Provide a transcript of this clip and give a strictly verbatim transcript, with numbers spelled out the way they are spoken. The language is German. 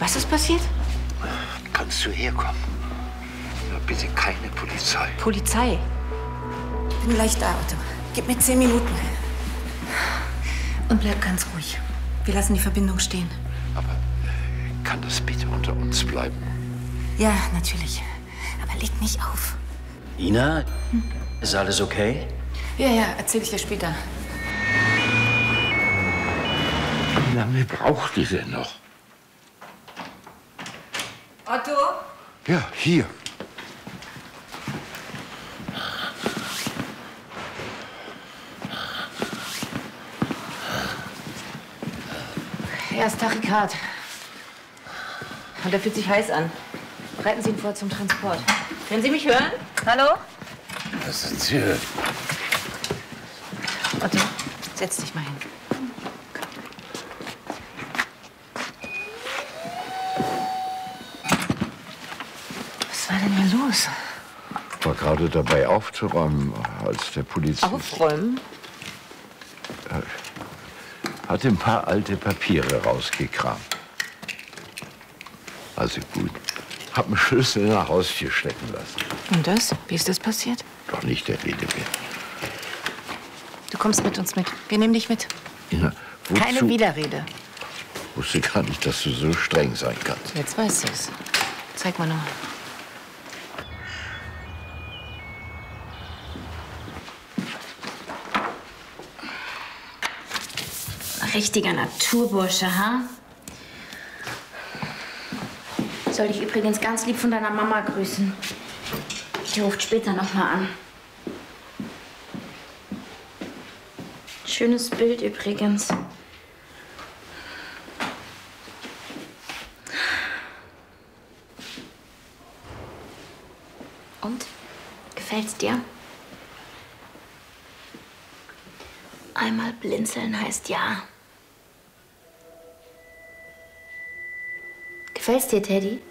Was ist passiert? Kannst du herkommen? Ja, bitte keine Polizei. Polizei? Ich bin gleich da, Otto. Gib mir zehn Minuten. Und bleib ganz ruhig. Wir lassen die Verbindung stehen. Aber kann das bitte unter uns bleiben? Ja, natürlich. Aber leg nicht auf. Ina, hm? Ist alles okay? Ja, ja, erzähl ich dir später. Wie lange braucht die denn noch? Otto? Ja, hier. Er ist Tachykard. Und er fühlt sich heiß an. Bereiten Sie ihn vor zum Transport. Können Sie mich hören? Hallo? Was erzählt? Otto, setz dich mal hin. Was war denn hier los? Ich war gerade dabei aufzuräumen, als der Polizist... Aufräumen? Hat ein paar alte Papiere rausgekramt. Also gut. Hab einen Schlüssel in der Haustür stecken lassen. Und das? Wie ist das passiert? Doch nicht der Rede wert. Du kommst mit uns mit. Wir nehmen dich mit. Ina, wozu? Keine Widerrede. Ich wusste gar nicht, dass du so streng sein kannst. Jetzt weißt du es. Zeig mal noch. Richtiger Naturbursche, ha? Soll dich übrigens ganz lieb von deiner Mama grüßen. Die ruft später noch mal an. Schönes Bild übrigens. Und? Gefällt's dir? Einmal blinzeln heißt ja. Gefällt's dir, Teddy?